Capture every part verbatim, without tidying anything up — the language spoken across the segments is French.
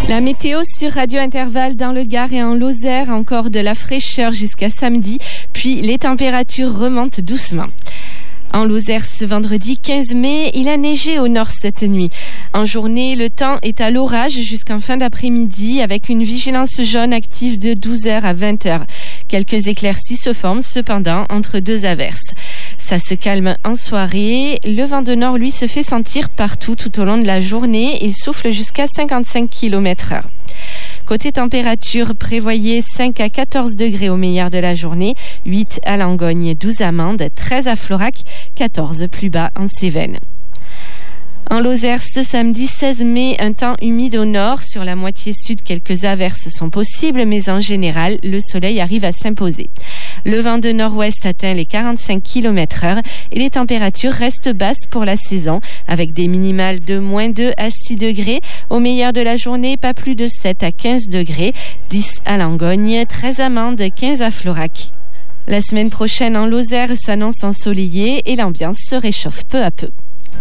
La météo sur Radio Intervalle dans le Gard et en Lozère, encore de la fraîcheur jusqu'à samedi, puis les températures remontent doucement. En Lozère, ce vendredi quinze mai, il a neigé au nord cette nuit. En journée, le temps est à l'orage jusqu'en fin d'après-midi avec une vigilance jaune active de douze heures à vingt heures. Quelques éclaircies se forment cependant entre deux averses. Ça se calme en soirée. Le vent de nord, lui, se fait sentir partout tout au long de la journée. Il souffle jusqu'à cinquante-cinq kilomètres heure. Côté température, prévoyez cinq à quatorze degrés au meilleur de la journée, huit à Langogne, douze à Mende, treize à Florac, quatorze plus bas en Cévennes. En Lozère, ce samedi seize mai, un temps humide au nord. Sur la moitié sud, quelques averses sont possibles, mais en général, le soleil arrive à s'imposer. Le vent de nord-ouest atteint les quarante-cinq kilomètres heure et les températures restent basses pour la saison, avec des minimales de moins deux à six degrés. Au meilleur de la journée, pas plus de sept à quinze degrés, dix à Langogne, treize à Mende, quinze à Florac. La semaine prochaine en Lozère s'annonce ensoleillée et l'ambiance se réchauffe peu à peu.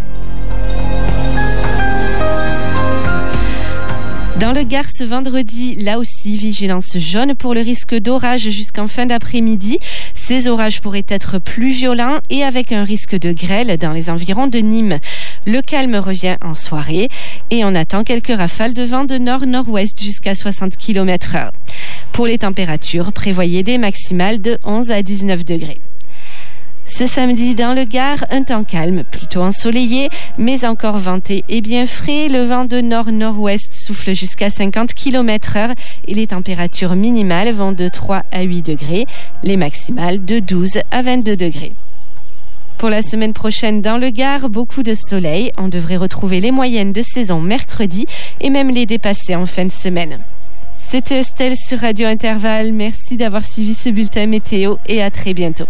Dans le Gard, ce vendredi, là aussi, vigilance jaune pour le risque d'orage jusqu'en fin d'après-midi. Ces orages pourraient être plus violents et avec un risque de grêle dans les environs de Nîmes. Le calme revient en soirée et on attend quelques rafales de vent de nord-nord-ouest jusqu'à soixante kilomètres heure. Pour les températures, prévoyez des maximales de onze à dix-neuf degrés. Ce samedi, dans le Gard, un temps calme, plutôt ensoleillé, mais encore venté et bien frais. Le vent de nord-nord-ouest souffle jusqu'à cinquante kilomètres heure et les températures minimales vont de trois à huit degrés, les maximales de douze à vingt-deux degrés. Pour la semaine prochaine dans le Gard, beaucoup de soleil. On devrait retrouver les moyennes de saison mercredi et même les dépasser en fin de semaine. C'était Estelle sur Radio Intervalle. Merci d'avoir suivi ce bulletin météo et à très bientôt.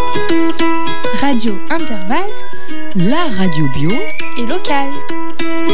Radio Intervalle, la radio bio et locale.